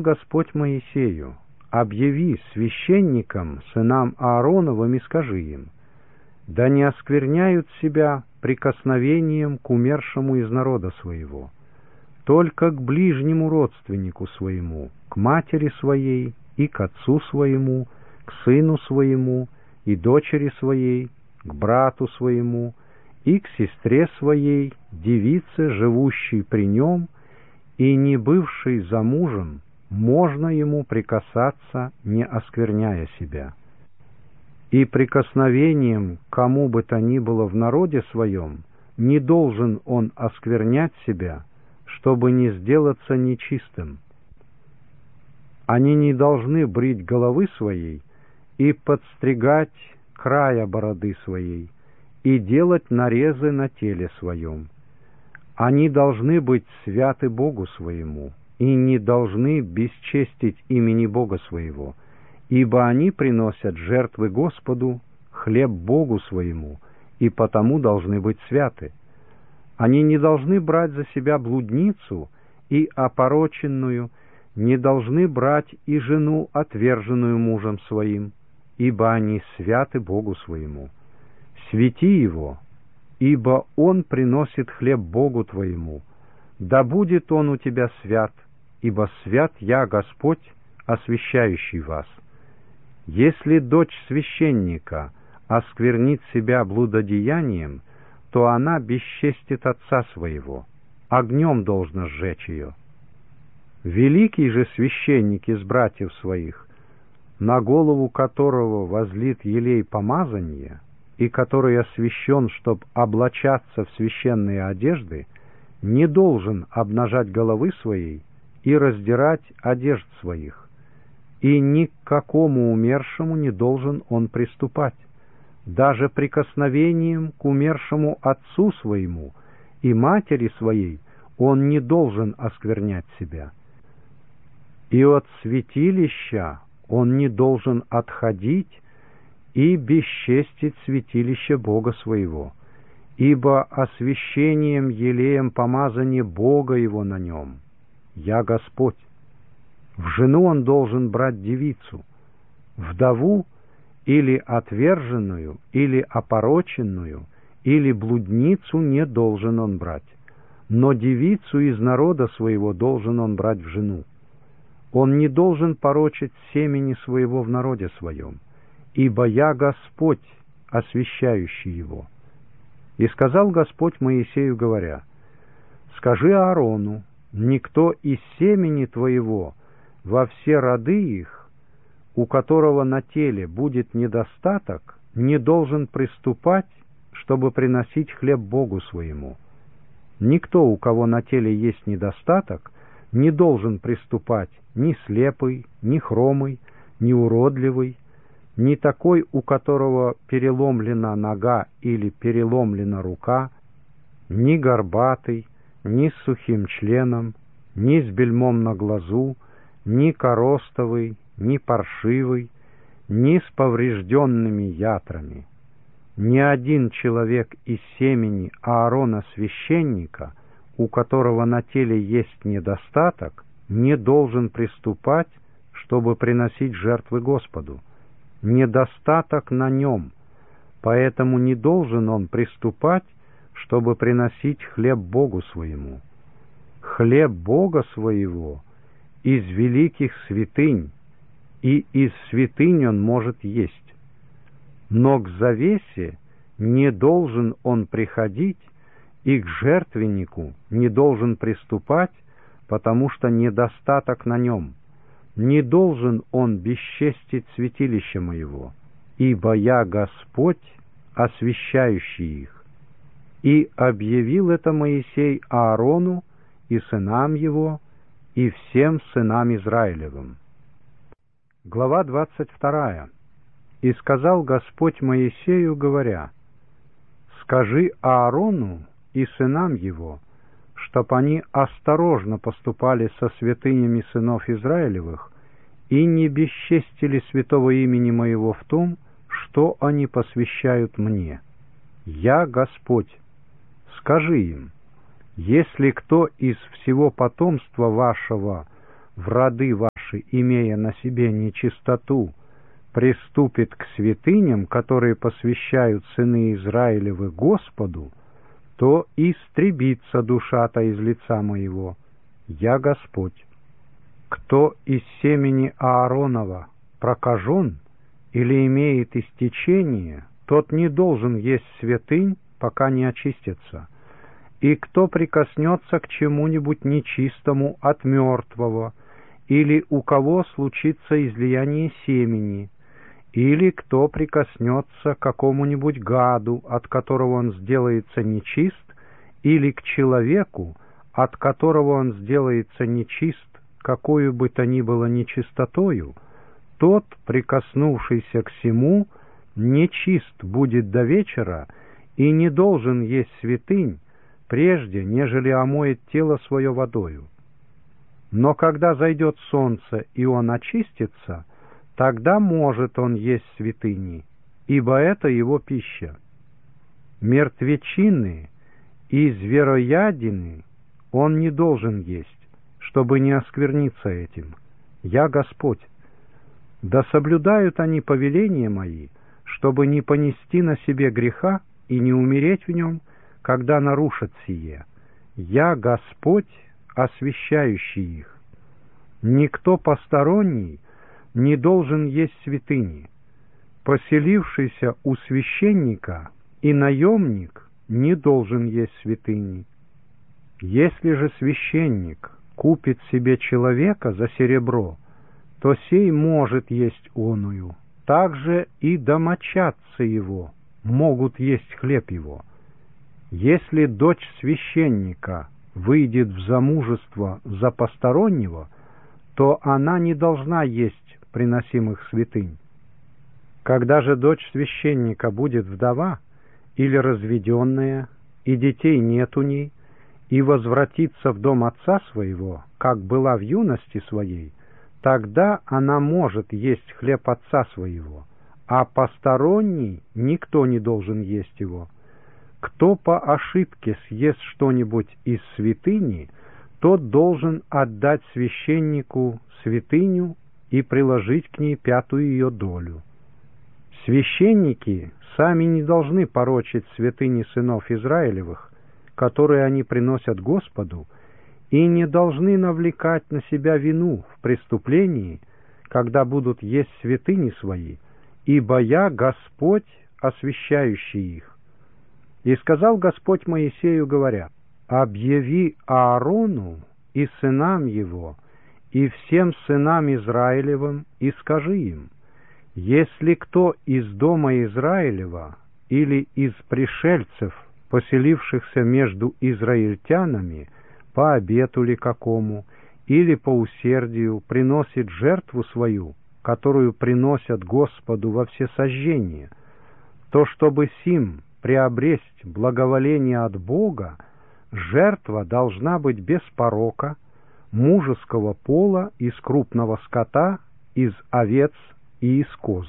Господь Моисею: объяви священникам, сынам Аароновым, и скажи им: да не оскверняют себя прикосновением к умершему из народа своего, только к ближнему родственнику своему, к матери своей и к отцу своему, к сыну своему и дочери своей, к брату своему и к сестре своей, девице, живущей при нем и не бывшей замужем, можно ему прикасаться, не оскверняя себя. И прикосновением к кому бы то ни было в народе своем не должен он осквернять себя, чтобы не сделаться нечистым. Они не должны брить головы своей и подстригать края бороды своей и делать нарезы на теле своем. Они должны быть святы Богу своему и не должны бесчестить имени Бога своего, ибо они приносят жертвы Господу, хлеб Богу своему, и потому должны быть святы. Они не должны брать за себя блудницу и опороченную, не должны брать и жену, отверженную мужем своим, ибо они святы Богу своему. Свети его, ибо он приносит хлеб Богу твоему. Да будет он у тебя свят, ибо свят я, Господь, освящающий вас. Если дочь священника осквернит себя блудодеянием, то она бесчестит отца своего, огнем должно сжечь ее. Великий же священник из братьев своих, на голову которого возлит елей помазания, и который освящен, чтоб облачаться в священные одежды, не должен обнажать головы своей и раздирать одежд своих, и ни к какому умершему не должен он приступать, даже прикосновением к умершему отцу своему и матери своей он не должен осквернять себя. И от святилища он не должен отходить и бесчестить святилище Бога своего, ибо освящением елеем помазание Бога его на нем. Я Господь. В жену он должен брать девицу, вдову или отверженную, или опороченную, или блудницу не должен он брать, но девицу из народа своего должен он брать в жену. Он не должен порочить семени своего в народе своем, ибо я Господь, освящающий его. И сказал Господь Моисею, говоря: скажи Аарону: никто из семени твоего во все роды их, у которого на теле будет недостаток, не должен приступать, чтобы приносить хлеб Богу своему. Никто, у кого на теле есть недостаток, не должен приступать ни слепый, ни хромый, ни уродливый, ни такой, у которого переломлена нога или переломлена рука, ни горбатый, ни с сухим членом, ни с бельмом на глазу, ни коростовый, ни паршивый, ни с поврежденными ятрами. Ни один человек из семени Аарона священника, у которого на теле есть недостаток, не должен приступать, чтобы приносить жертвы Господу. Недостаток на нем, поэтому не должен он приступать, чтобы приносить хлеб Богу своему. Хлеб Бога своего из великих святынь, и из святынь он может есть. Но к завесе не должен он приходить, и к жертвеннику не должен приступать, потому что недостаток на нем. Не должен он бесчестить святилище моего, ибо я Господь, освящающий их. И объявил это Моисей Аарону и сынам его, и всем сынам Израилевым. Глава 22. И сказал Господь Моисею, говоря: скажи Аарону и сынам его, чтоб они осторожно поступали со святынями сынов Израилевых и не бесчестили святого имени моего в том, что они посвящают мне. Я Господь. Скажи им: если кто из всего потомства вашего в роды ваши, имея на себе нечистоту, приступит к святыням, которые посвящают сыны Израилевы Господу, то истребится душа-то из лица моего. Я Господь. Кто из семени Ааронова прокажен или имеет истечение, тот не должен есть святынь, пока не очистится. И кто прикоснется к чему-нибудь нечистому от мертвого, или у кого случится излияние семени, или кто прикоснется к какому-нибудь гаду, от которого он сделается нечист, или к человеку, от которого он сделается нечист, какую бы то ни было нечистотою, тот, прикоснувшийся к сему, нечист будет до вечера и не должен есть святынь, прежде, нежели омоет тело свое водою. Но когда зайдет солнце, и он очистится, тогда может он есть святыни, ибо это его пища. Мертвечины и звероядины он не должен есть, чтобы не оскверниться этим. Я Господь. Да соблюдают они повеления мои, чтобы не понести на себе греха и не умереть в нем, когда нарушат сие. Я Господь, освящающий их. Никто посторонний не должен есть святыни. Поселившийся у священника и наемник не должен есть святыни. Если же священник купит себе человека за серебро, то сей может есть оную. Также и домочадцы его могут есть хлеб его. Если дочь священника выйдет в замужество за постороннего, то она не должна есть приносимых святынь. Когда же дочь священника будет вдова или разведенная, и детей нет у ней, и возвратится в дом отца своего, как была в юности своей, тогда она может есть хлеб отца своего, а посторонний никто не должен есть его. Кто по ошибке съест что-нибудь из святыни, тот должен отдать священнику святыню и приложить к ней 5 ее долю. Священники сами не должны порочить святыни сынов Израилевых, которые они приносят Господу, и не должны навлекать на себя вину в преступлении, когда будут есть святыни свои, ибо я Господь, освящающий их. И сказал Господь Моисею, говоря: «Объяви Аарону и сынам его, и всем сынам Израилевым, и скажи им: если кто из дома Израилева или из пришельцев, поселившихся между израильтянами, по обету ли какому, или по усердию, приносит жертву свою, которую приносят Господу во всесожжение, то чтобы сим приобресть благоволение от Бога, жертва должна быть без порока, мужеского пола, из крупного скота, из овец и из коз.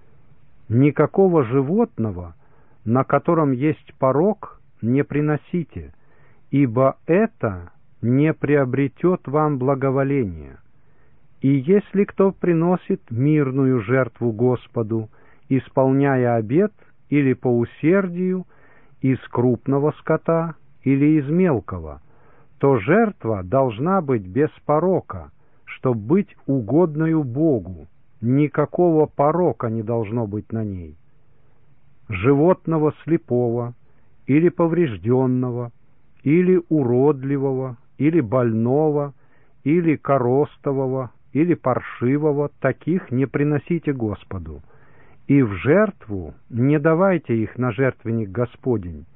Никакого животного, на котором есть порок, не приносите, ибо это не приобретет вам благоволения. И если кто приносит мирную жертву Господу, исполняя обет, или по усердию, из крупного скота или из мелкого, то жертва должна быть без порока, чтоб быть угодною Богу, никакого порока не должно быть на ней. Животного слепого, или поврежденного, или уродливого, или больного, или коростового, или паршивого, таких не приносите Господу. И в жертву не давайте их на жертвенник Господень.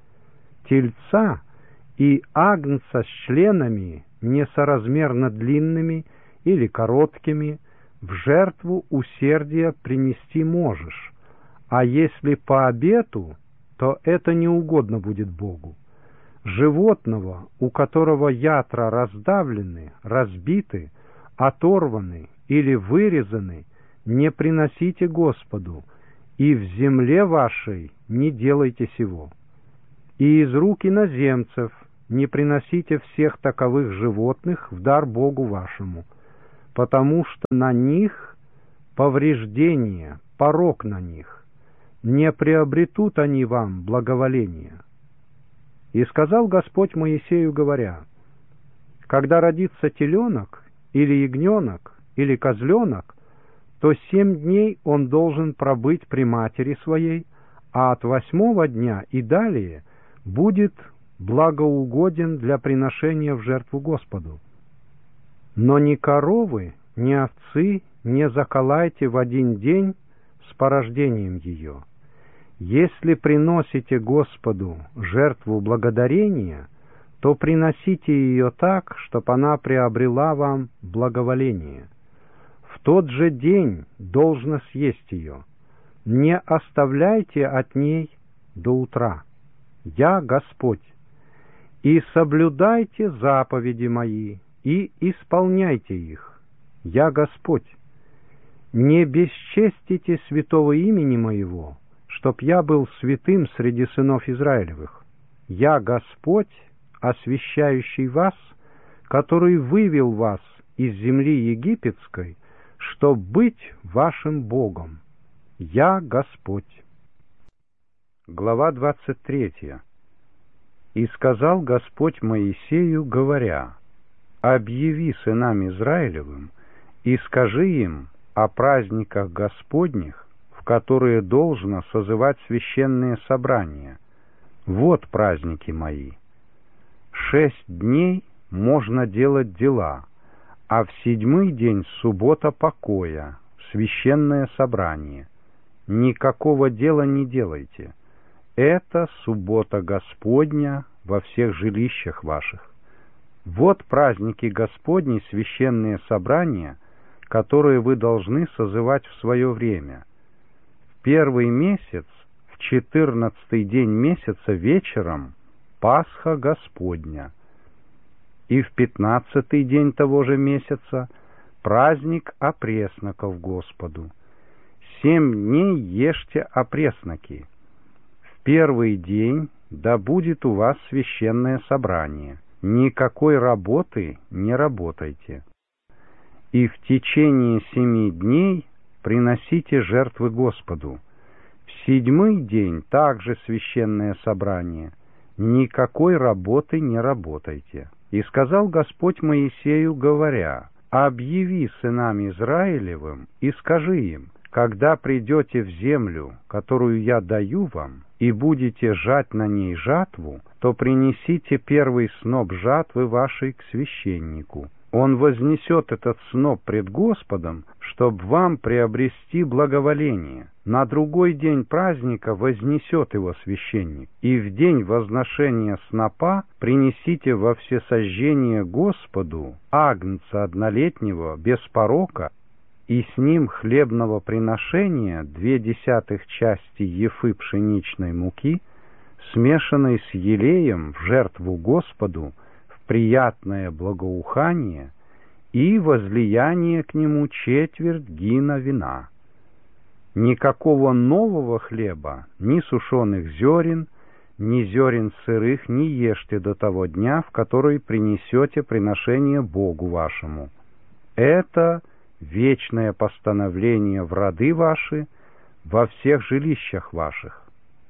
Тельца и агнца с членами несоразмерно длинными или короткими в жертву усердия принести можешь, а если по обету, то это не угодно будет Богу. Животного, у которого ятра раздавлены, разбиты, оторваны или вырезаны, не приносите Господу, и в земле вашей не делайте сего. И из рук иноземцев не приносите всех таковых животных в дар Богу вашему. потому что на них повреждение, порок на них, не приобретут они вам благоволения. И сказал Господь Моисею, говоря: когда родится теленок, или ягненок, или козленок, то 7 дней он должен пробыть при матери своей, а от 8-го дня и далее будет благоугоден для приношения в жертву Господу. Но ни коровы, ни овцы не заколайте в 1 день с порождением ее. Если приносите Господу жертву благодарения, то приносите ее так, чтоб она приобрела вам благоволение. В тот же день должно съесть ее. Не оставляйте от ней до утра. Я Господь. И соблюдайте заповеди мои, и исполняйте их. Я Господь. Не бесчестите святого имени моего, чтоб я был святым среди сынов Израилевых. Я Господь, освящающий вас, который вывел вас из земли египетской, чтоб быть вашим Богом. Я Господь. Глава 23. И сказал Господь Моисею, говоря: объяви сынам Израилевым и скажи им о праздниках Господних, в которые должно созывать священные собрания. Вот праздники мои. 6 дней можно делать дела, а в 7-й день суббота покоя, священное собрание. Никакого дела не делайте. Это суббота Господня во всех жилищах ваших. Вот праздники Господни, священные собрания, которые вы должны созывать в свое время. В 1-й месяц, в 14-й день месяца вечером Пасха Господня, и в 15-й день того же месяца праздник опресноков Господу. 7 дней ешьте опресноки. В 1-й день да будет у вас священное собрание. Никакой работы не работайте. И в течение 7 дней приносите жертвы Господу. В 7-й день также священное собрание. Никакой работы не работайте. И сказал Господь Моисею, говоря: объяви сынам Израилевым и скажи им: когда придете в землю, которую я даю вам, и будете жать на ней жатву, то принесите 1-й сноп жатвы вашей к священнику. Он вознесет этот сноп пред Господом, чтоб вам приобрести благоволение. На другой день праздника вознесет его священник. И в день возношения снопа принесите во всесожжение Господу агнца однолетнего без порока, и с ним хлебного приношения 2/10 части ефы пшеничной муки, смешанной с елеем в жертву Господу, в приятное благоухание, и возлияние к нему 1/4 гина вина. Никакого нового хлеба, ни сушеных зерен, ни зерен сырых не ешьте до того дня, в который принесете приношение Богу вашему. Это вечное постановление в роды ваши во всех жилищах ваших.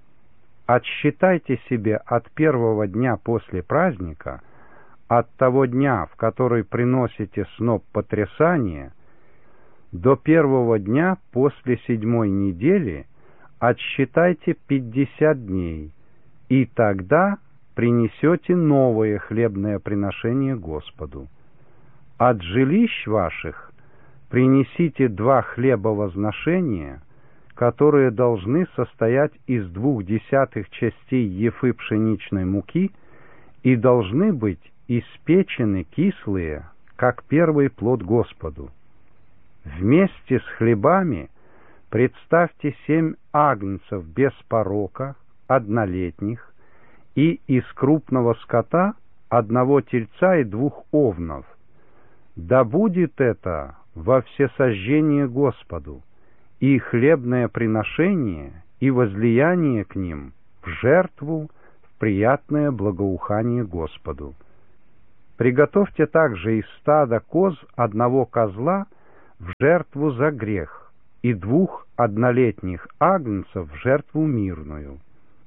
Отсчитайте себе от 1-го дня после праздника, от того дня, в который приносите сноп потрясания, до 1-го дня после 7-й недели отсчитайте 50 дней, и тогда принесете новое хлебное приношение Господу. От жилищ ваших принесите 2 хлеба возношения, которые должны состоять из 2/10 частей ефы пшеничной муки и должны быть испечены кислые, как первый плод Господу. Вместе с хлебами представьте 7 агнцев без порока, однолетних, и из крупного скота 1 тельца и 2 овнов. Да будет это во всесожжение Господу, и хлебное приношение, и возлияние к ним в жертву, в приятное благоухание Господу. Приготовьте также из стада коз одного козла в жертву за грех и 2 однолетних агнцев в жертву мирную.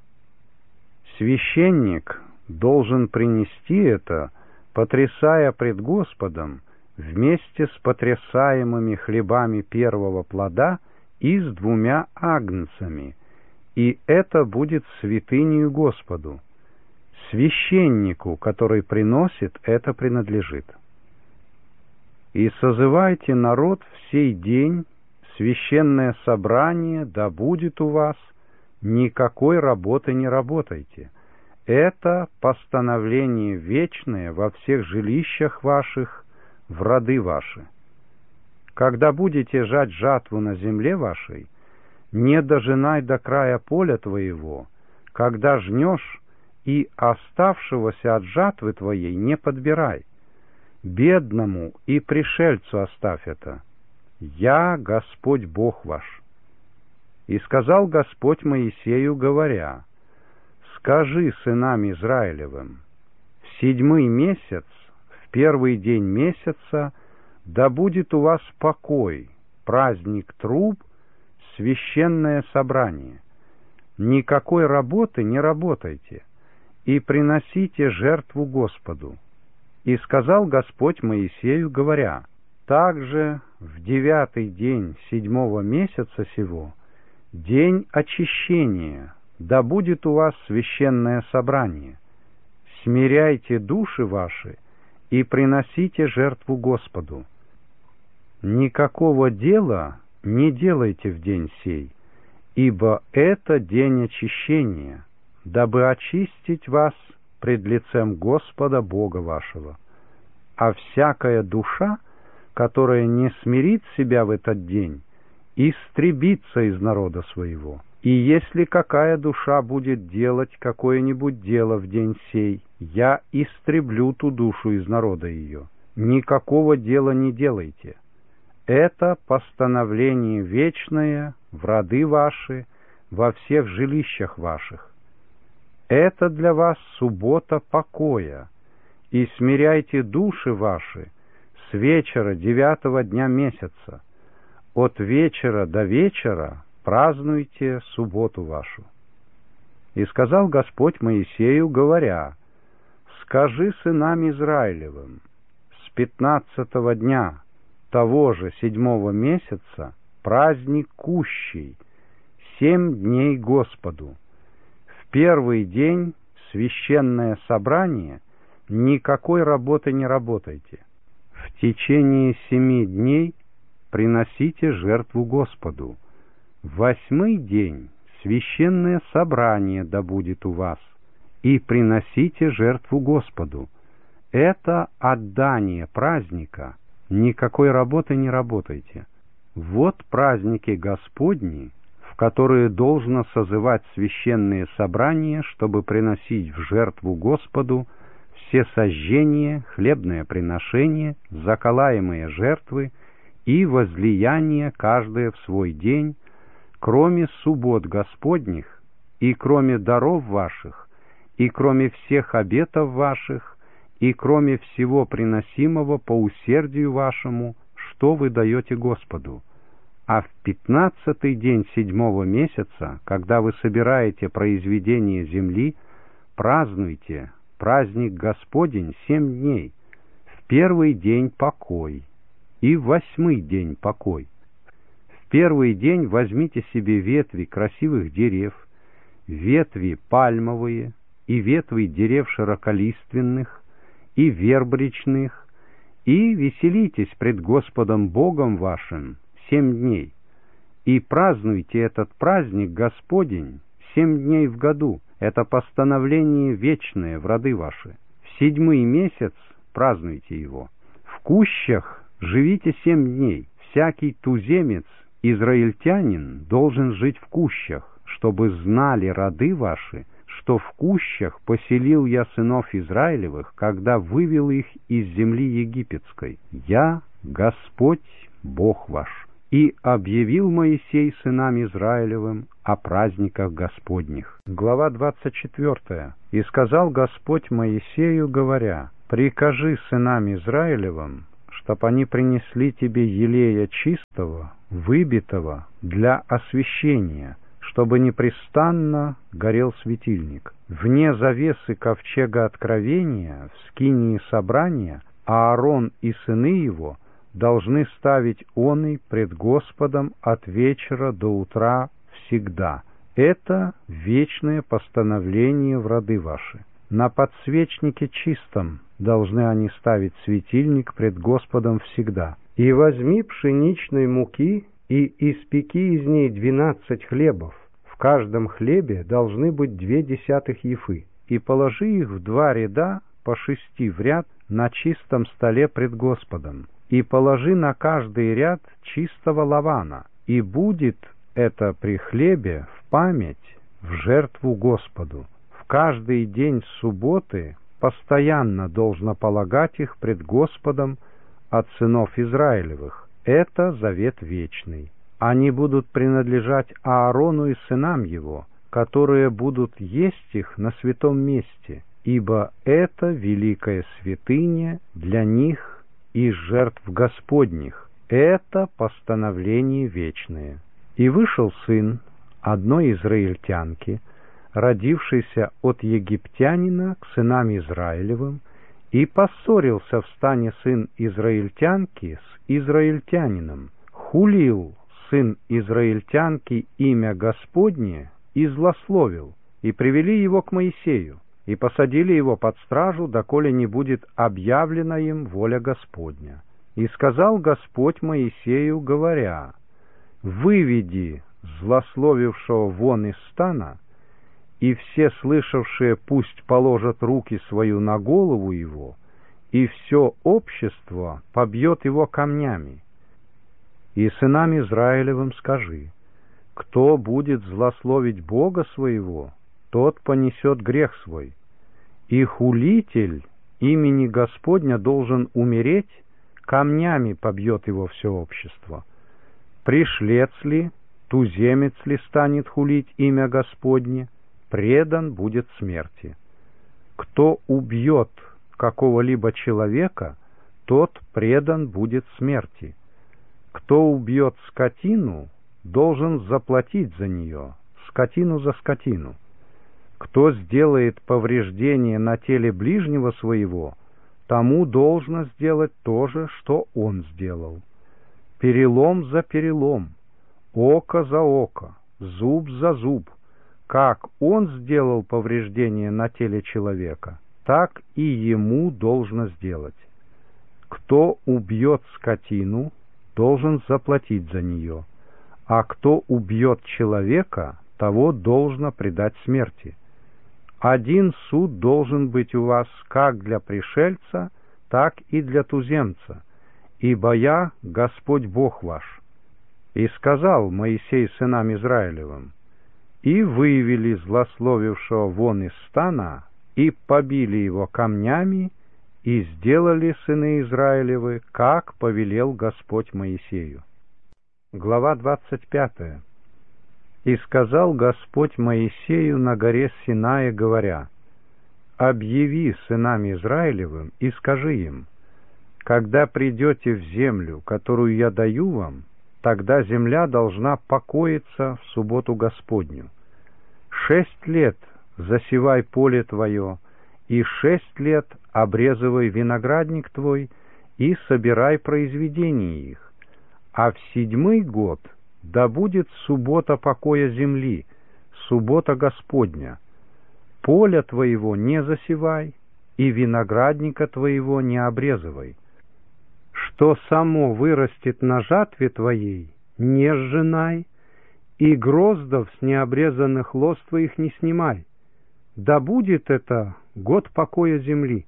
Священник должен принести это, потрясая пред Господом, вместе с потрясаемыми хлебами первого плода и с 2 агнцами, и это будет святынею Господу. Священнику, который приносит, это принадлежит. И созывайте народ в сей день, священное собрание да будет у вас, никакой работы не работайте. Это постановление вечное во всех жилищах ваших, в роды ваши. Когда будете жать жатву на земле вашей, не дожинай до края поля твоего, когда жнешь, и оставшегося от жатвы твоей не подбирай. Бедному и пришельцу оставь это. Я Господь Бог ваш. И сказал Господь Моисею, говоря: скажи сынам Израилевым: в 7-й месяц, в 1-й день месяца, да будет у вас покой, праздник труб, священное собрание. Никакой работы не работайте, и приносите жертву Господу. И сказал Господь Моисею, говоря: также в 9-й день 7-го месяца сего, день очищения, да будет у вас священное собрание. Смиряйте души ваши и приносите жертву Господу. Никакого дела не делайте в день сей, ибо это день очищения, дабы очистить вас пред лицем Господа Бога вашего. А всякая душа, которая не смирит себя в этот день, истребится из народа своего. И если какая душа будет делать какое-нибудь дело в день сей, я истреблю ту душу из народа ее. Никакого дела не делайте. Это постановление вечное в роды ваши, во всех жилищах ваших. Это для вас суббота покоя, и смиряйте души ваши с вечера 9-го дня месяца. От вечера до вечера празднуйте субботу вашу. И сказал Господь Моисею, говоря: скажи сынам Израилевым: с 15-го дня того же 7-го месяца праздник кущий, 7 дней Господу. В 1-й день священное собрание, никакой работы не работайте. В течение 7 дней приносите жертву Господу. В 8-й день священное собрание да будет у вас, и приносите жертву Господу. Это отдание праздника, никакой работы не работайте. Вот праздники Господни, в которые должно созывать священные собрания, чтобы приносить в жертву Господу все сожжения, хлебное приношение, заколаемые жертвы и возлияния каждое в свой день, кроме суббот Господних, и кроме даров ваших, и кроме всех обетов ваших, и кроме всего приносимого по усердию вашему, что вы даете Господу. А в 15-й день 7-го месяца, когда вы собираете произведение земли, празднуйте праздник Господень 7 дней. В 1-й день покой, и в 8-й день покой. В 1-й день возьмите себе ветви красивых дерев, ветви пальмовые, и ветви дерев широколиственных, и верб речных, и веселитесь пред Господом Богом вашим 7 дней, и празднуйте этот праздник Господень 7 дней в году. Это постановление вечное в роды ваши. В 7-й месяц празднуйте его. В кущах живите 7 дней. Всякий туземец, израильтянин, должен жить в кущах, чтобы знали роды ваши, что в кущах поселил я сынов Израилевых, когда вывел их из земли египетской. Я Господь Бог ваш. И объявил Моисей сынам Израилевым о праздниках Господних. Глава 24. И сказал Господь Моисею, говоря: «Прикажи сынам Израилевым, чтоб они принесли тебе елея чистого, выбитого для освящения, чтобы непрестанно горел светильник. Вне завесы ковчега откровения, в скинии собрания, Аарон и сыны его должны ставить оный пред Господом от вечера до утра всегда. Это вечное постановление в роды ваши. На подсвечнике чистом должны они ставить светильник пред Господом всегда. И возьми пшеничной муки и испеки из ней 12 хлебов. В каждом хлебе должны быть 0,2 ефы. И положи их в 2 ряда по 6 в ряд на чистом столе пред Господом. И положи на каждый ряд чистого лавана. И будет это при хлебе в память, в жертву Господу. В каждый день субботы постоянно должно полагать их пред Господом от сынов Израилевых. Это завет вечный. Они будут принадлежать Аарону и сынам его, которые будут есть их на святом месте, ибо это великая святыня для них из жертв Господних. Это постановление вечное. И вышел сын одной израильтянки, родившийся от египтянина, к сынам Израилевым, и поссорился в стане сын израильтянки с израильтянином. Хулил сын израильтянки имя Господне и злословил, и привели его к Моисею, и посадили его под стражу, доколе не будет объявлена им воля Господня. И сказал Господь Моисею, говоря: «Выведи злословившего вон из стана, и все слышавшие пусть положат руки свою на голову его, и все общество побьет его камнями. И сынам Израилевым скажи: кто будет злословить Бога своего, тот понесет грех свой, и хулитель имени Господня должен умереть, камнями побьет его все общество. Пришлец ли, туземец ли станет хулить имя Господне, предан будет смерти. Кто убьет какого-либо человека, тот предан будет смерти. Кто убьет скотину, должен заплатить за нее, скотину за скотину. Кто сделает повреждение на теле ближнего своего, тому должно сделать то же, что он сделал. Перелом за перелом, око за око, зуб за зуб. Как он сделал повреждение на теле человека, так и ему должно сделать. Кто убьет скотину, должен заплатить за нее, а кто убьет человека, того должно предать смерти. Один суд должен быть у вас как для пришельца, так и для туземца, ибо я Господь Бог ваш». И сказал Моисей сынам Израилевым: «И вывели злословившего вон из стана, и побили его камнями, и сделали сыны Израилевы, как повелел Господь Моисею». Глава 25. «И сказал Господь Моисею на горе Синае, говоря: объяви сынам Израилевым и скажи им: когда придете в землю, которую я даю вам, тогда земля должна покоиться в субботу Господню. 6 лет засевай поле твое, и 6 лет обрезывай виноградник твой, и собирай произведения их. А в 7-й год да будет суббота покоя земли, суббота Господня. Поля твоего не засевай, и виноградника твоего не обрезывай. Что само вырастет на жатве твоей, не сжинай, и гроздов с необрезанных лоз твоих не снимай. Да будет это год покоя земли.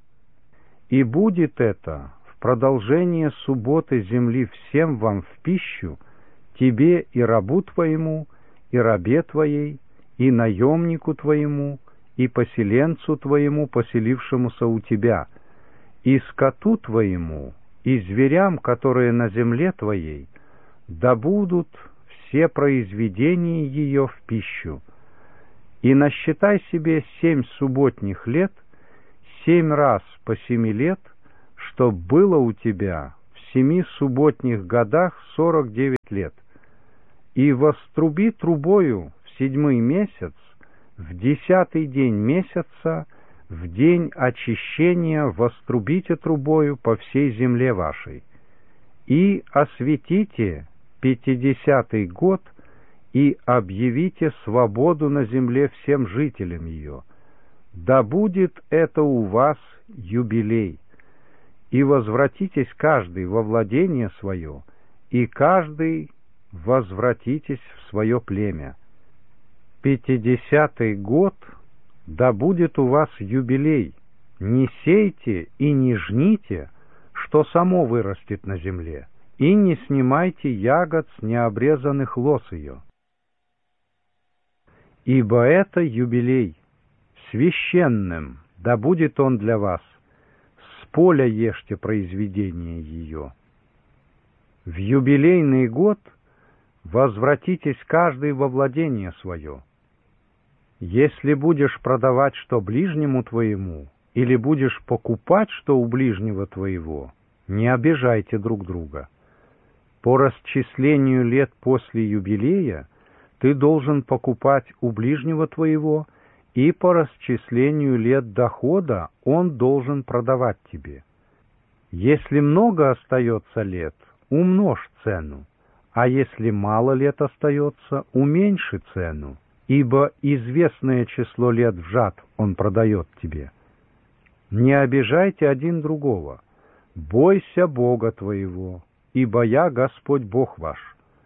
И будет это в продолжение субботы земли всем вам в пищу, тебе и рабу твоему, и рабе твоей, и наемнику твоему, и поселенцу твоему, поселившемуся у тебя, и скоту твоему, и зверям, которые на земле твоей, да будут все произведения ее в пищу. И насчитай себе 7 субботних лет, 7 раз по 7 лет, чтоб было у тебя в 7 субботних годах 49 лет. И воструби трубою в 7-й месяц, в 10-й день месяца, в день очищения вострубите трубою по всей земле вашей. И осветите 50-й год, и объявите свободу на земле всем жителям ее. Да будет это у вас юбилей. И возвратитесь каждый во владение свое, и каждый возвратитесь в свое племя. 50-й год, да будет у вас юбилей. Не сейте и не жните, что само вырастет на земле, и не снимайте ягод с необрезанных лоз ее. Ибо это юбилей, священным, да будет он для вас, с поля ешьте произведение ее. В юбилейный год возвратитесь каждый во владение свое. Если будешь продавать что ближнему твоему, или будешь покупать что у ближнего твоего, не обижайте друг друга. По расчислению лет после юбилея ты должен покупать у ближнего твоего, и по расчислению лет дохода он должен продавать тебе. Если много остается лет, умножь цену, а если мало лет остается, уменьши цену, ибо известное число лет в жатв он продает тебе. Не обижайте один другого, бойся Бога твоего, ибо я Господь Бог ваш.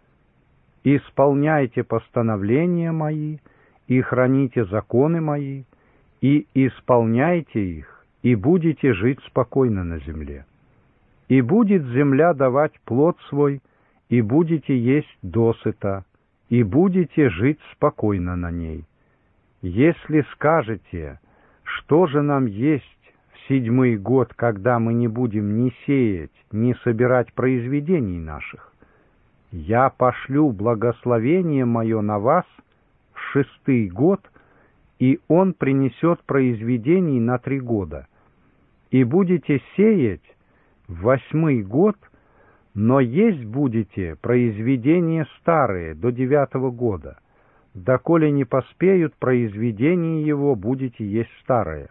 Исполняйте постановления мои, и храните законы мои, и исполняйте их, и будете жить спокойно на земле. И будет земля давать плод свой, и будете есть досыта, и будете жить спокойно на ней. Если скажете, что же нам есть в 7-й год, когда мы не будем ни сеять, ни собирать произведений наших, я пошлю благословение мое на вас в 6-й год, и он принесет произведений на 3 года. И будете сеять в 8-й год, но есть будете произведения старые до 9-го года, доколе не поспеют произведения его, будете есть старое.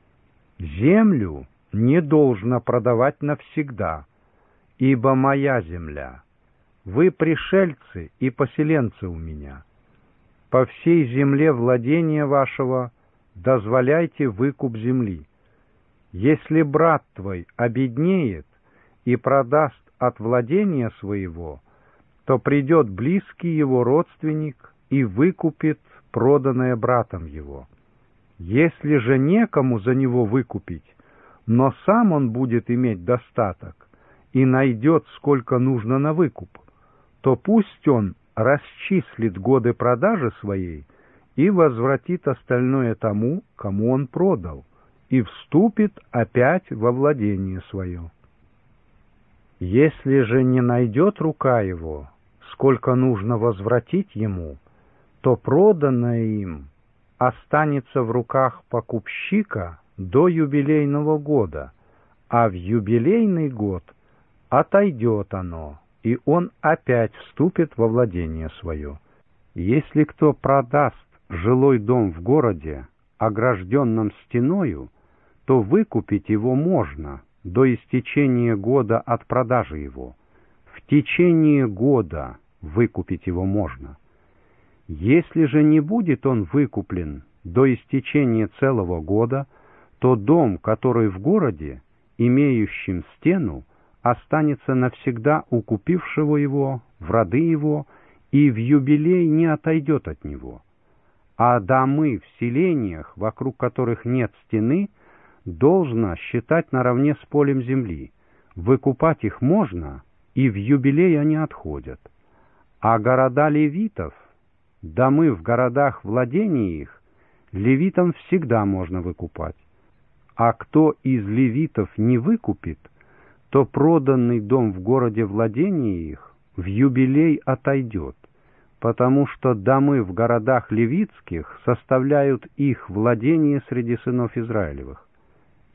Землю не должно продавать навсегда, ибо моя земля. Вы пришельцы и поселенцы у меня. По всей земле владения вашего дозволяйте выкуп земли. Если брат твой обеднеет и продаст от владения своего, то придет близкий его родственник и выкупит проданное братом его. Если же некому за него выкупить, но сам он будет иметь достаток и найдет, сколько нужно на выкуп, то пусть он расчислит годы продажи своей и возвратит остальное тому, кому он продал, и вступит опять во владение свое. Если же не найдет рука его, сколько нужно возвратить ему, то проданное им останется в руках покупщика до юбилейного года, а в юбилейный год отойдет оно, и он опять вступит во владение свое. Если кто продаст жилой дом в городе, огражденном стеною, то выкупить его можно до истечения года от продажи его. В течение года выкупить его можно. Если же не будет он выкуплен до истечения целого года, то дом, который в городе, имеющим стену, останется навсегда у купившего его, в роды его, и в юбилей не отойдет от него. А домы в селениях, вокруг которых нет стены, должно считать наравне с полем земли. Выкупать их можно, и в юбилей они отходят. А города левитов, домы в городах владения их, левитам всегда можно выкупать. А кто из левитов не выкупит, то проданный дом в городе владения их в юбилей отойдет, потому что домы в городах левитских составляют их владение среди сынов Израилевых.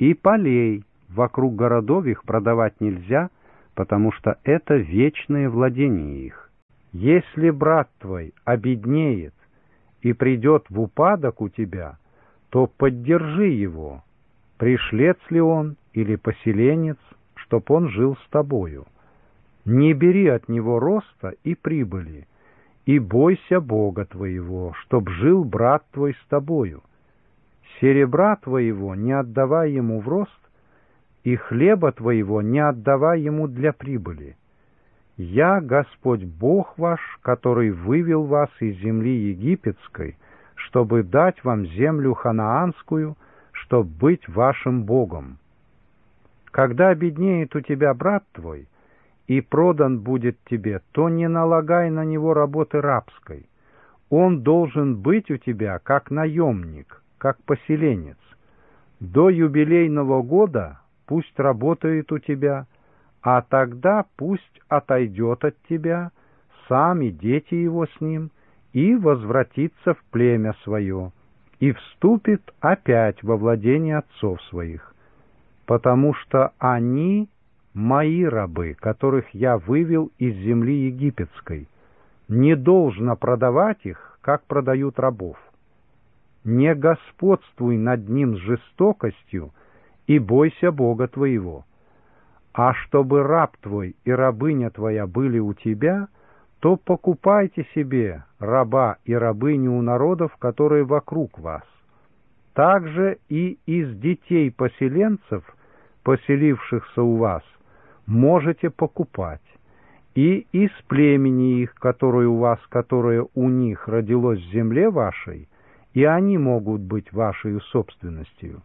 и полей вокруг городов их продавать нельзя, потому что это вечное владение их. Если брат твой обеднеет и придет в упадок у тебя, то поддержи его, пришлец ли он или поселенец, чтоб он жил с тобою. Не бери от него роста и прибыли, и бойся Бога твоего, чтоб жил брат твой с тобою. Серебра твоего не отдавай ему в рост, и хлеба твоего не отдавай ему для прибыли. Я, Господь Бог ваш, который вывел вас из земли египетской, чтобы дать вам землю ханаанскую, чтоб быть вашим Богом. Когда обеднеет у тебя брат твой, и продан будет тебе, то не налагай на него работы рабской. Он должен быть у тебя как наемник, как поселенец. До юбилейного года пусть работает у тебя, а тогда пусть отойдет от тебя, сам и дети его с ним, и возвратится в племя свое, и вступит опять во владение отцов своих, потому что они мои рабы, которых я вывел из земли египетской. Не должно продавать их, как продают рабов. Не господствуй над ним с жестокостью, и бойся Бога твоего. А чтобы раб твой и рабыня твоя были у тебя, то покупайте себе раба и рабыню у народов, которые вокруг вас. Также и из детей поселенцев, поселившихся у вас, можете покупать, и из племени их, которое у вас, которое у них родилось в земле вашей, и они могут быть вашей собственностью.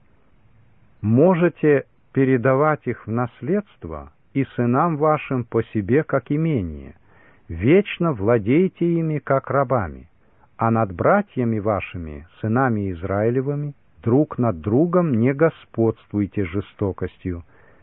Можете передавать их в наследство и сынам вашим по себе, как имение. Вечно владейте ими, как рабами, а над братьями вашими, сынами Израилевыми, друг над другом не господствуйте жестокостью.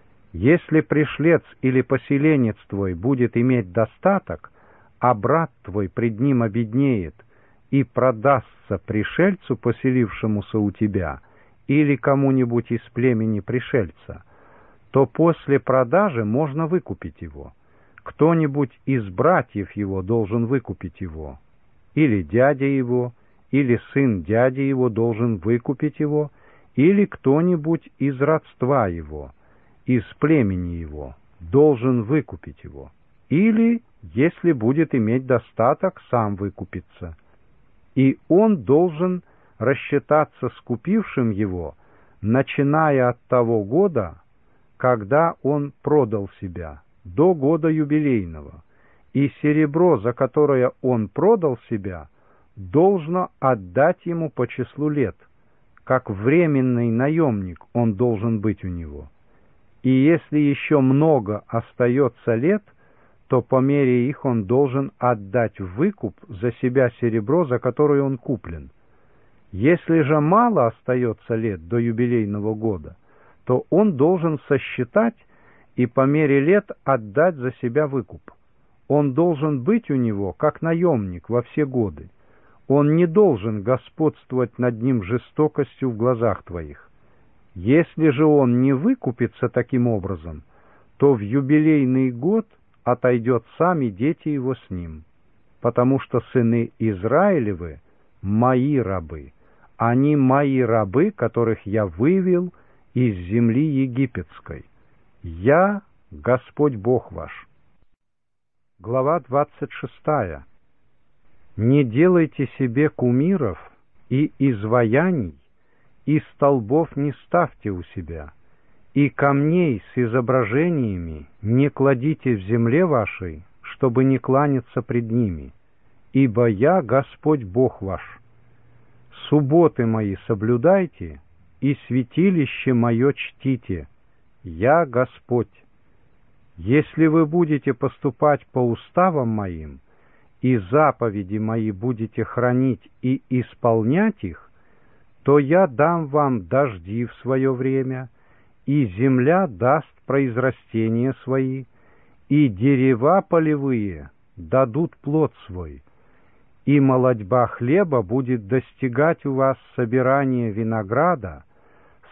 Если пришлец или поселенец твой будет иметь достаток, а брат твой пред ним обеднеет и продастся пришельцу, поселившемуся у тебя, или кому-нибудь из племени пришельца, то после продажи можно выкупить его. Кто-нибудь из братьев его должен выкупить его, или дядя его, или сын дяди его должен выкупить его, или кто-нибудь из родства его, из племени его, должен выкупить его, или, если будет иметь достаток, сам выкупиться. И он должен рассчитаться с купившим его, начиная от того года, когда он продал себя, до года юбилейного, и серебро, за которое он продал себя, должно отдать ему по числу лет, как временный наемник он должен быть у него. И если еще много остается лет, то по мере их он должен отдать в выкуп за себя серебро, за которое он куплен. Если же мало остается лет до юбилейного года, то он должен сосчитать и по мере лет отдать за себя выкуп. Он должен быть у него как наемник во все годы. Он не должен господствовать над ним жестокостью в глазах твоих. Если же он не выкупится таким образом, то в юбилейный год отойдет сам и дети его с ним, потому что сыны Израилевы — мои рабы, они мои рабы, которых я вывел из земли египетской. Я — Господь Бог ваш. Глава 26. Не делайте себе кумиров и изваяний, и столбов не ставьте у себя, и камней с изображениями не кладите в земле вашей, чтобы не кланяться пред ними, ибо я Господь Бог ваш. Субботы мои соблюдайте, и святилище мое чтите, я Господь. Если вы будете поступать по уставам моим, и заповеди мои будете хранить и исполнять их, то я дам вам дожди в свое время, и земля даст произрастения свои, и дерева полевые дадут плод свой, и молодьба хлеба будет достигать у вас собирания винограда,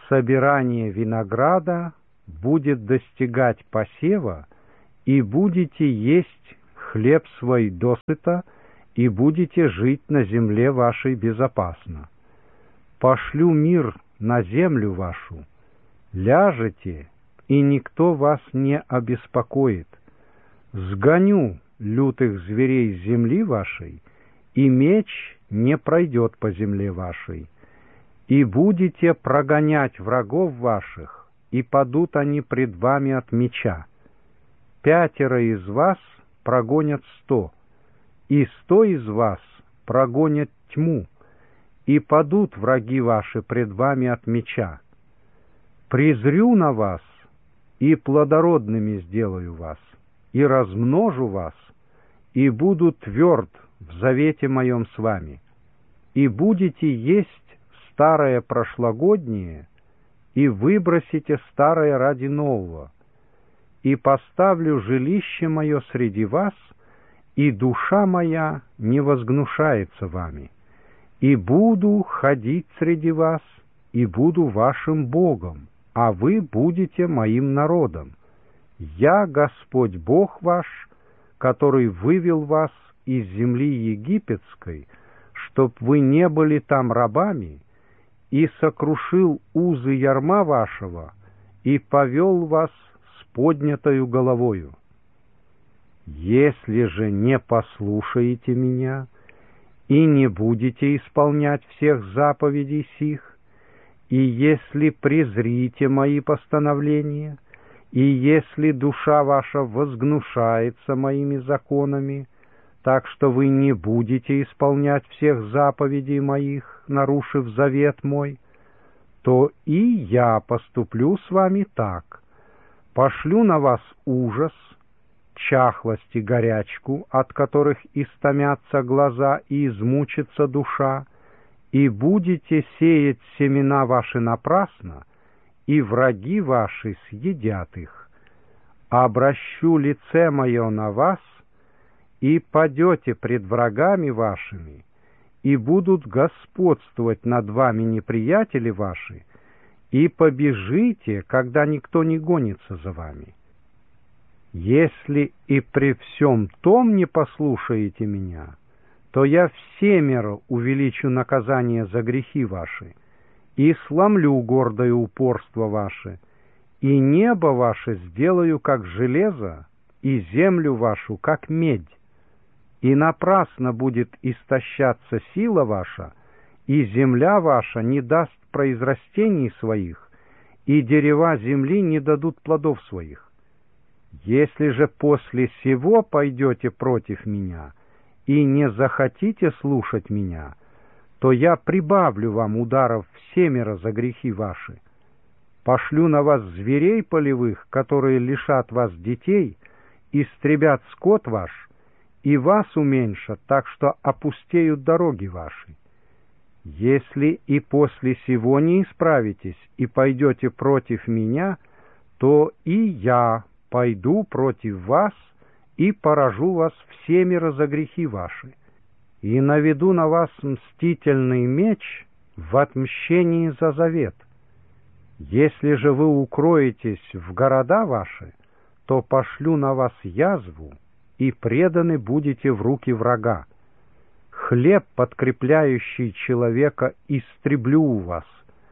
собирание винограда будет достигать посева, и будете есть хлеб свой досыта, и будете жить на земле вашей безопасно. Пошлю мир на землю вашу, ляжете, и никто вас не обеспокоит. Сгоню лютых зверей с земли вашей, и меч не пройдет по земле вашей. И будете прогонять врагов ваших, и падут они пред вами от меча. 5 из вас прогонят 100, и 100 из вас прогонят тьму, и падут враги ваши пред вами от меча. Презрю на вас, и плодородными сделаю вас, и размножу вас, и буду тверд в завете моем с вами, и будете есть старое прошлогоднее, и выбросите старое ради нового, и поставлю жилище мое среди вас, и душа моя не возгнушается вами, и буду ходить среди вас, и буду вашим Богом, а вы будете моим народом. Я Господь Бог ваш, который вывел вас из земли египетской, чтоб вы не были там рабами, и сокрушил узы ярма вашего, и повел вас с поднятою головою. Если же не послушаете меня и не будете исполнять всех заповедей сих, и если презрите мои постановления, и если душа ваша возгнушается моими законами, так что вы не будете исполнять всех заповедей моих, нарушив завет мой, то и я поступлю с вами так. Пошлю на вас ужас, чахлость и горячку, от которых истомятся глаза и измучится душа, и будете сеять семена ваши напрасно, и враги ваши съедят их. Обращу лице мое на вас, и падете пред врагами вашими, и будут господствовать над вами неприятели ваши, и побежите, когда никто не гонится за вами. Если и при всем том не послушаете меня, то я всемеро увеличу наказание за грехи ваши, и сломлю гордое упорство ваше, и небо ваше сделаю, как железо, и землю вашу, как медь. И напрасно будет истощаться сила ваша, и земля ваша не даст произрастений своих, и дерева земли не дадут плодов своих. Если же после сего пойдете против меня и не захотите слушать меня, то я прибавлю вам ударов всемеро за грехи ваши. Пошлю на вас зверей полевых, которые лишат вас детей, истребят скот ваш, и вас уменьшат, так что опустеют дороги ваши. Если и после сего не исправитесь и пойдете против меня, то и я пойду против вас и поражу вас всемеро за грехи ваши, и наведу на вас мстительный меч в отмщении за завет. Если же вы укроетесь в города ваши, то пошлю на вас язву, и преданы будете в руки врага. Хлеб, подкрепляющий человека, истреблю у вас.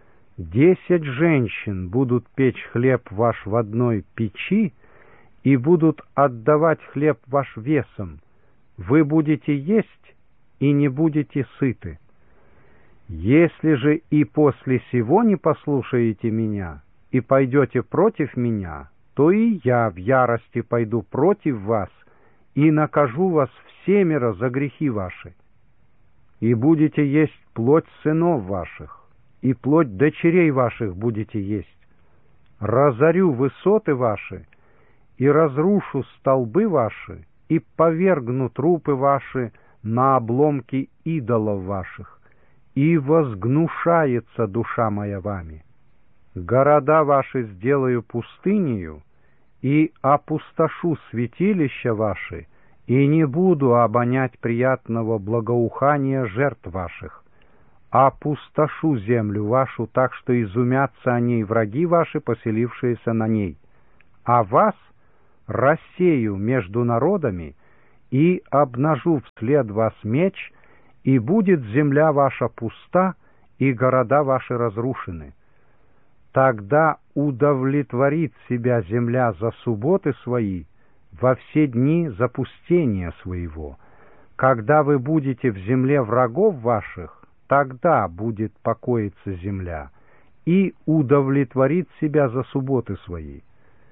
10 женщин будут печь хлеб ваш в одной печи, и будут отдавать хлеб ваш весом. Вы будете есть, и не будете сыты. Если же и после сего не послушаете меня, и пойдете против меня, то и я в ярости пойду против вас, и накажу вас всемеро за грехи ваши. И будете есть плоть сынов ваших, и плоть дочерей ваших будете есть. Разорю высоты ваши, и разрушу столбы ваши, и повергну трупы ваши на обломки идолов ваших, и возгнушается душа моя вами. Города ваши сделаю пустынею, и опустошу святилища ваши, и не буду обонять приятного благоухания жертв ваших. опустошу землю вашу, так что изумятся о ней враги ваши, поселившиеся на ней. А вас рассею между народами и обнажу вслед вас меч, и будет земля ваша пуста, и города ваши разрушены. Тогда удовлетворит себя земля за субботы свои во все дни запустения своего. Когда вы будете в земле врагов ваших, тогда будет покоиться земля, и удовлетворит себя за субботы свои.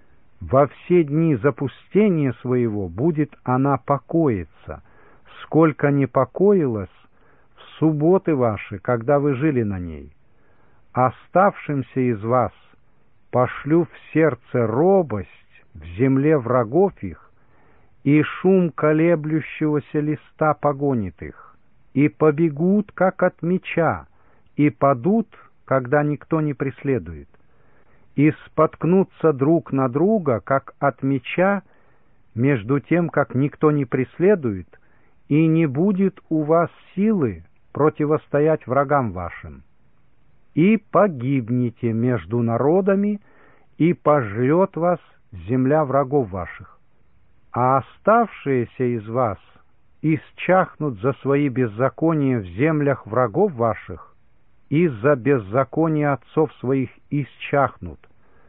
Во все дни запустения своего будет она покоиться, сколько не покоилась в субботы ваши, когда вы жили на ней. Оставшимся из вас пошлю в сердце робость в земле врагов их, и шум колеблющегося листа погонит их, и побегут, как от меча, и падут, когда никто не преследует, и споткнутся друг на друга, как от меча, между тем, как никто не преследует, и не будет у вас силы противостоять врагам вашим. И погибнете между народами, и пожрет вас земля врагов ваших. А оставшиеся из вас исчахнут за свои беззакония в землях врагов ваших, из-за беззакония отцов своих исчахнут.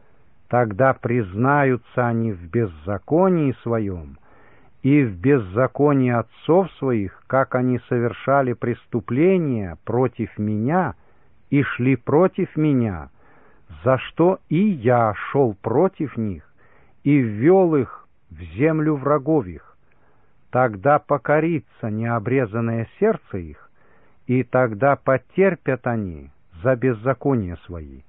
Тогда признаются они в беззаконии своем и в беззаконии отцов своих, как они совершали преступления против меня и шли против меня, за что и я шел против них и ввел их в землю врагов их. Тогда покорится необрезанное сердце их, и тогда потерпят они за беззакония свои.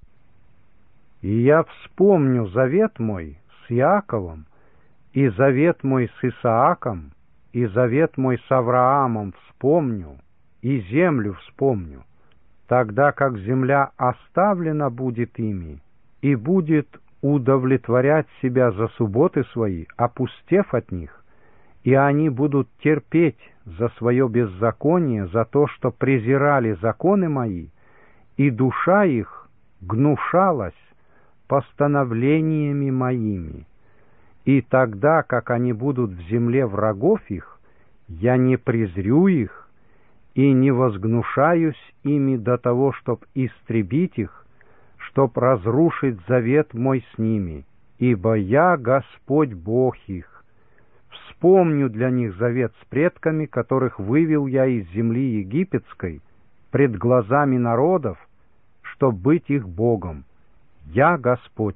И я вспомню завет мой с Иаковом, и завет мой с Исааком, и завет мой с Авраамом вспомню, и землю вспомню, тогда как земля оставлена будет ими, и будет удовлетворять себя за субботы свои, опустев от них, и они будут терпеть за свое беззаконие, за то, что презирали законы мои, и душа их гнушалась постановлениями моими. И тогда, как они будут в земле врагов их, я не презрю их и не возгнушаюсь ими до того, чтоб истребить их, чтоб разрушить завет мой с ними, ибо я Господь Бог их. Вспомню для них завет с предками, которых вывел я из земли египетской, пред глазами народов, чтоб быть их Богом. Я Господь.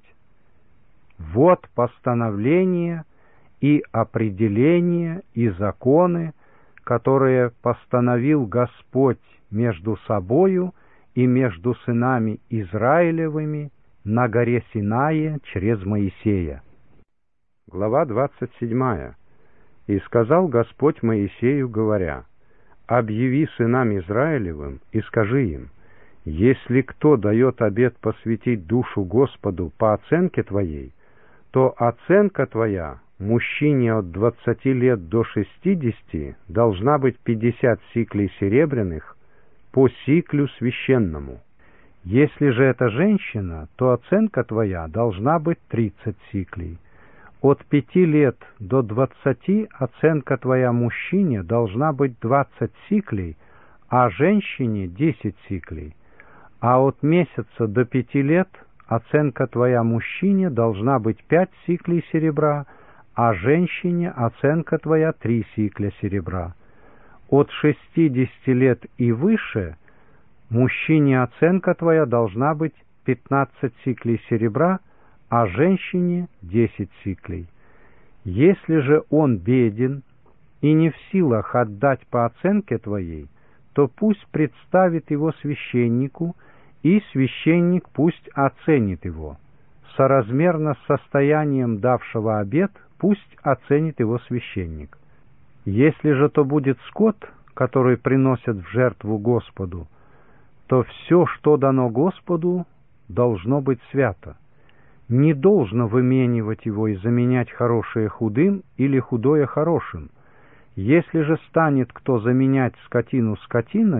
Вот постановления и определения и законы, которые постановил Господь между собою и между сынами Израилевыми на горе Синае через Моисея. Глава 27. «И сказал Господь Моисею, говоря: объяви сынам Израилевым и скажи им: если кто дает обет посвятить душу Господу по оценке твоей, то оценка твоя мужчине от 20 лет до 60 должна быть 50 сиклей серебряных по сиклю священному. Если же это женщина, то оценка твоя должна быть 30 сиклей. От 5 лет до 20 оценка твоя мужчине должна быть 20 сиклей, а женщине 10 сиклей. А от месяца до 5 лет оценка твоя мужчине должна быть 5 сиклей серебра, а женщине оценка твоя 3 сикля серебра. От 60 лет и выше мужчине оценка твоя должна быть 15 сиклей серебра, а женщине 10 сиклей. Если же он беден и не в силах отдать по оценке твоей, то пусть представит его священнику, и священник пусть оценит его. Соразмерно с состоянием давшего обет пусть оценит его священник. Если же то будет скот, который приносят в жертву Господу, то все, что дано Господу, должно быть свято. Не должно выменивать его и заменять хорошее худым или худое хорошим. Если же станет кто заменять скотину скотиною,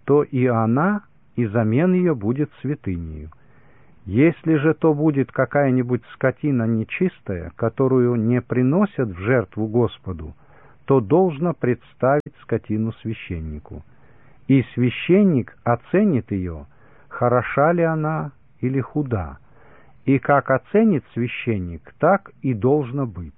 то и она, и замен ее будет святынею. Если же то будет какая-нибудь скотина нечистая, которую не приносят в жертву Господу, то должно представить скотину священнику. И священник оценит ее, хороша ли она или худа. И как оценит священник, так и должно быть.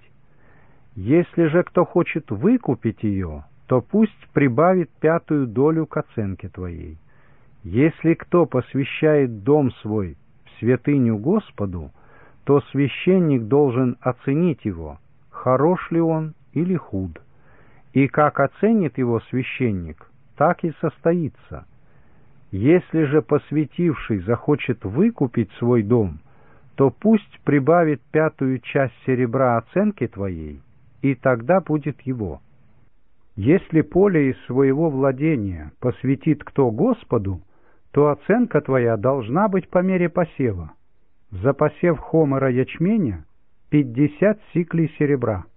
Если же кто хочет выкупить ее, то пусть прибавит 5 долю к оценке твоей. Если кто посвящает дом свой в святыню Господу, то священник должен оценить его, хорош ли он или худ. И как оценит его священник, так и состоится. Если же посвятивший захочет выкупить свой дом, то пусть прибавит 5 часть серебра оценки твоей, и тогда будет его. Если поле из своего владения посвятит кто Господу, то оценка твоя должна быть по мере посева. За посев хомера ячменя 50 сиклей серебра.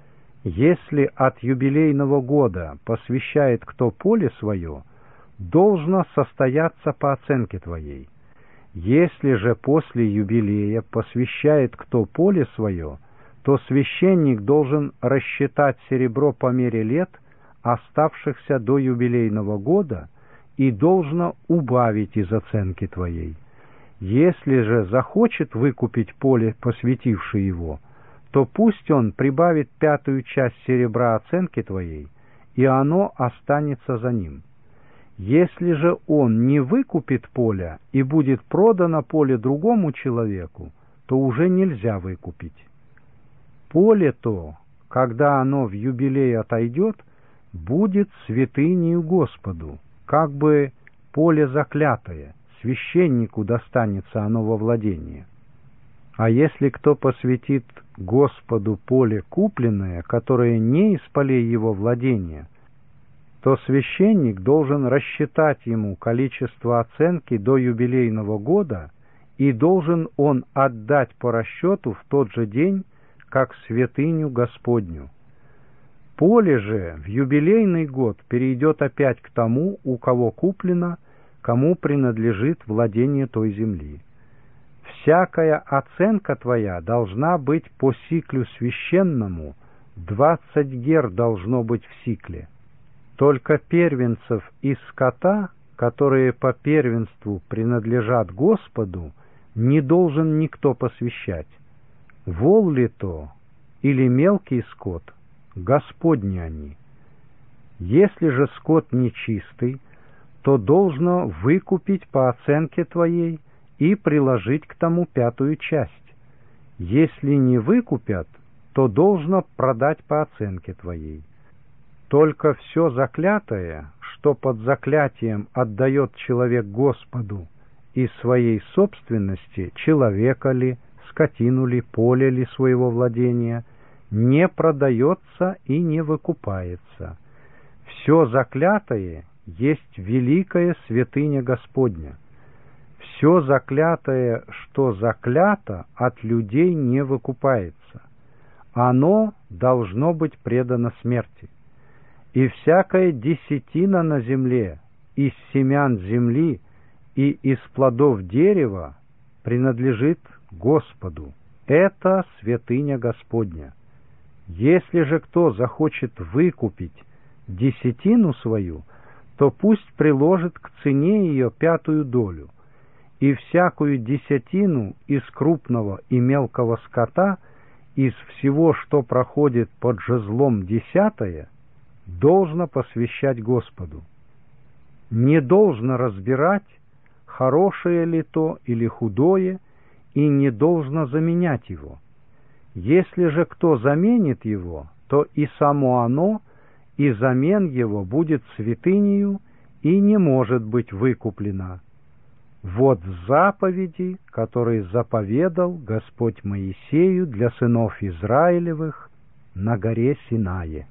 Если от юбилейного года посвящает кто поле свое, должно состояться по оценке твоей. Если же после юбилея посвящает кто поле свое, то священник должен рассчитать серебро по мере лет, оставшихся до юбилейного года, и должно убавить из оценки твоей. Если же захочет выкупить поле, посвятивший его, то пусть он прибавит 5 часть серебра оценки твоей, и оно останется за ним. Если же он не выкупит поля и будет продано поле другому человеку, то уже нельзя выкупить. Поле то, когда оно в юбилей отойдет, будет святынею Господу, как бы поле заклятое, священнику достанется оно во владение. А если кто посвятит Господу поле купленное, которое не из полей его владения, то священник должен рассчитать ему количество оценки до юбилейного года, и должен он отдать по расчету в тот же день, как святыню Господню. Поле же в юбилейный год перейдет опять к тому, у кого куплено, кому принадлежит владение той земли. Всякая оценка твоя должна быть по сиклю священному, 20 гер должно быть в сикле. Только первенцев из скота, которые по первенству принадлежат Господу, не должен никто посвящать. Вол ли то или мелкий скот, Господни они. Если же скот нечистый, то должно выкупить по оценке твоей и приложить к тому 5 часть. Если не выкупят, то должно продать по оценке твоей. Только все заклятое, что под заклятием отдает человек Господу из своей собственности, человека ли, скотину ли, поле ли своего владения, не продается и не выкупается. Все заклятое есть великая святыня Господня. Все заклятое, что заклято, от людей не выкупается. Оно должно быть предано смерти. И всякая десятина на земле, из семян земли и из плодов дерева принадлежит Господу. Это святыня Господня. Если же кто захочет выкупить десятину свою, то пусть приложит к цене ее 5 долю, и всякую десятину из крупного и мелкого скота, из всего, что проходит под жезлом 10, должно посвящать Господу. Не должно разбирать, хорошее ли то или худое, и не должно заменять его. Если же кто заменит его, то и само оно, и замен его будет святынею и не может быть выкуплено. Вот заповеди, которые заповедал Господь Моисею для сынов Израилевых на горе Синае.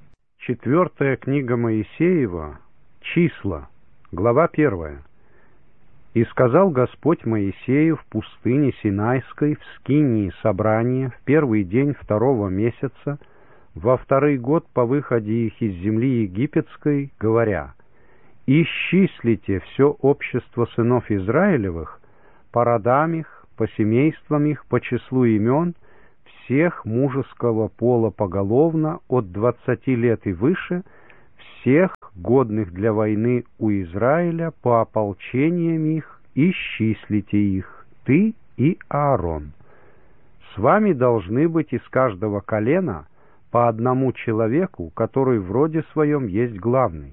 4 книга Моисеева, Числа, глава 1. «И сказал Господь Моисею в пустыне Синайской, в скинии собрания, в 1 день 2 месяца, во 2 год по выходе их из земли египетской, говоря: Исчислите все общество сынов Израилевых, по родам их, по семействам их, по числу имен, всех мужеского пола поголовно от 20 лет и выше, всех годных для войны у Израиля по ополчениям их, исчислите их, ты и Аарон. С вами должны быть из каждого колена по одному человеку, который в роде своем есть главный.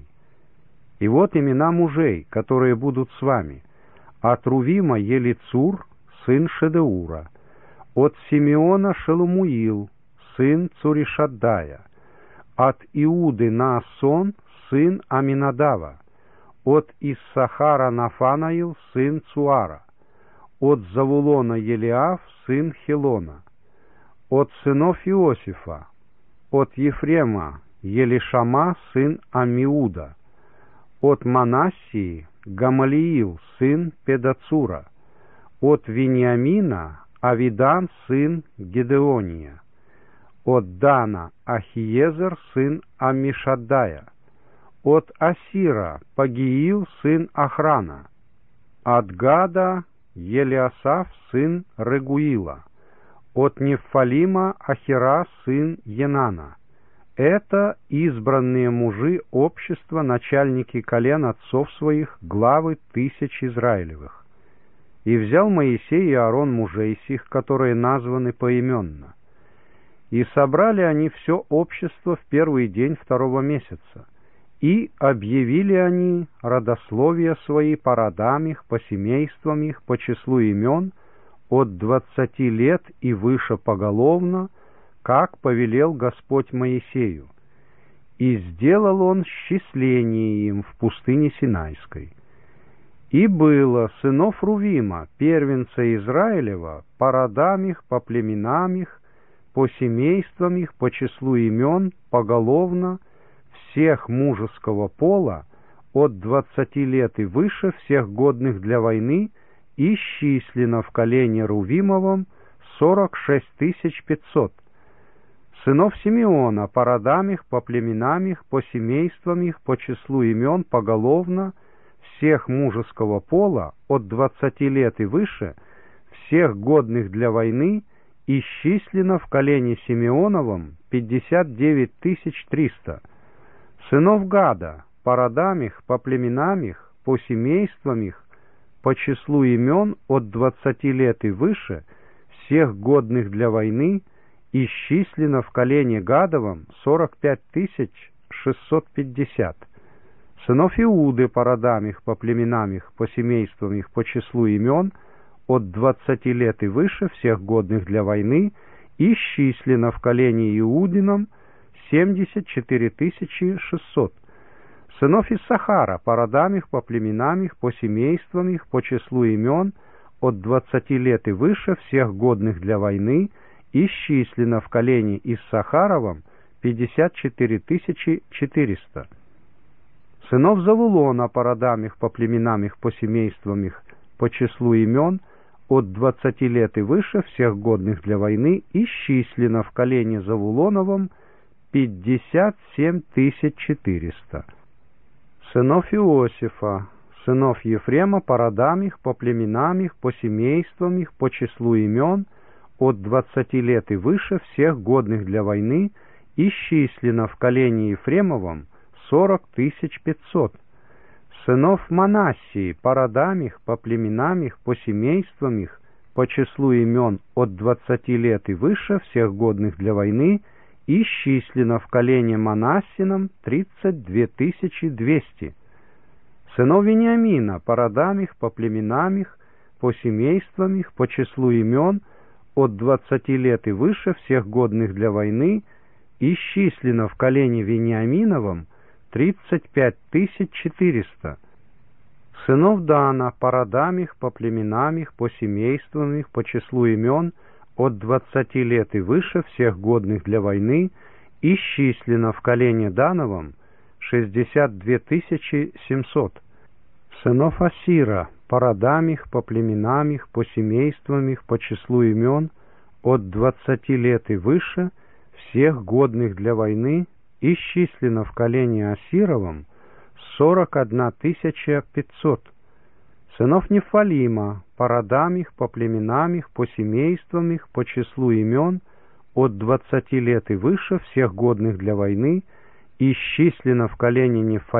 И вот имена мужей, которые будут с вами. От Рувима Елицур, сын Шедеура. От Симеона Шелумуил, сын Цуришаддая. От Иуды Наасон, сын Аминадава. От Иссахара Нафанаил, сын Цуара. От Завулона Елиав, сын Хелона. От сынов Иосифа. От Ефрема Елишама, сын Амиуда. От Манассии Гамалиил, сын Педацура. От Вениамина Авидан, сын Гедеония. От Дана Ахиезер, сын Амишаддая. От Асира Пагиил, сын Охрана. От Гада Елиасав, сын Регуила. От Нефалима Ахира, сын Енана. Это избранные мужи общества, начальники колен отцов своих, главы тысяч Израилевых. И взял Моисей и Аарон мужей сих, которые названы поименно. И собрали они все общество в первый день второго месяца. И объявили они родословия свои по родам их, по семействам их, по числу имен, от 20 лет и выше поголовно, как повелел Господь Моисею. И сделал он счисление им в пустыне Синайской. И было сынов Рувима, первенца Израилева, по родам их, по племенам их, по семействам их, по числу имен, поголовно, всех мужеского пола, от 20 лет и выше, всех годных для войны, исчислено в колене Рувимовом 46 500. Сынов Симеона, по родам их, по племенам их, по семействам их, по числу имен, поголовно, всех мужеского пола, от 20 лет и выше, всех годных для войны, исчислено в колене Симеоновом 59 300. Сынов Гада, по родам их, по племенам их, по семействам их, по числу имен, от 20 лет и выше, всех годных для войны, исчислено в колене Гадовом 45 650. Сынов Иуды, по родам их, по племенам их, по семействам их, по числу имен, от 20 лет и выше, всех годных для войны, исчислено в колене Иудином 74 600. Сынов Иссахара, по родам их, по племенам их, по семействам их, по числу имен, от 20 лет и выше, всех годных для войны, исчислено в колене Иссахаровом 54 400. Сынов Завулона, по родам их, по племенам их, по семействам их, по числу имен, от 20 лет и выше, всех годных для войны, исчислено в колене Завулоновом 57 400. Сынов Иосифа, сынов Ефрема, по родам их, по племенам их, по семействам их, по числу имен, от 20 лет и выше, всех годных для войны, исчислено в колене Ефремовом 40 500. Сынов Манассии, по родам их, по племенам их, по семействам их, по числу имен, от 20 лет и выше, всех годных для войны, исчислено в колене Манассином 32 200. Сынов Вениамина, по родам их, по племенам их, по семействам их, по числу имен, от 20 лет и выше, всех годных для войны, исчислено в колене Вениаминовом 35 400. Сынов Дана, по родам их, по племенам их, по семействам их, по числу имен, от 20 лет и выше, всех годных для войны, исчислено в колене Дановом 62 700. Сынов Асира, по родам их, по племенам их, по семействам их, по числу имен, от 20 лет и выше, всех годных для войны, исчислено в колене Асировом 41 500. Сынов Нефалима, по родам их, по племенам их, по семействам их, по числу имен, от 20 лет и выше, всех годных для войны, исчислено в колене Нефалима